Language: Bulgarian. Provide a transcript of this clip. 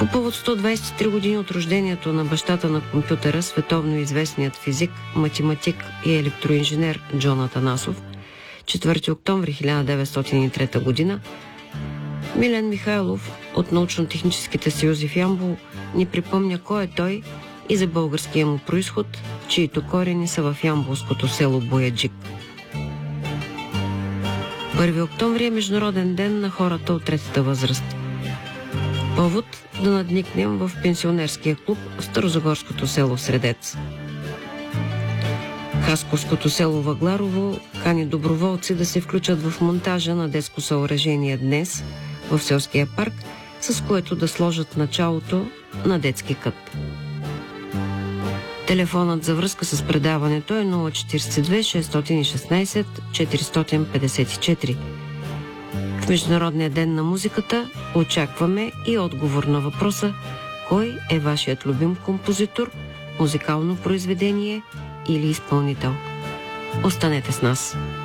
По повод 123 години от рождението на бащата на компютъра, световно известният физик, математик и електроинженер Джон Атанасов, 4 октомври 1903 година, Милен Михайлов от научно-техническите съюзи в Ямбол ни припомня кой е той и за българския му произход, чието корени са в ямболското село Бояджик. 1 октомври е Международен ден на хората от третата възраст. Повод да надникнем в пенсионерския клуб в старозагорското село Средец. Хасковското село Въгларово кани доброволци да се включат в монтажа на детско съоръжение днес в селския парк, с което да сложат началото на детски кът. Телефонът за връзка с предаването е 042 616 454. В Международния ден на музиката очакваме и отговор на въпроса: кой е вашият любим композитор, музикално произведение или изпълнител? Останете с нас!